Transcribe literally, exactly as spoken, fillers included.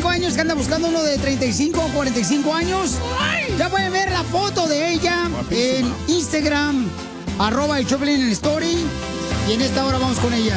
años que anda buscando uno de treinta y cinco o cuarenta y cinco años. Ya pueden ver la foto de ella Guapísima. en Instagram, arroba el Choplin en Story. Y en esta hora vamos con ella.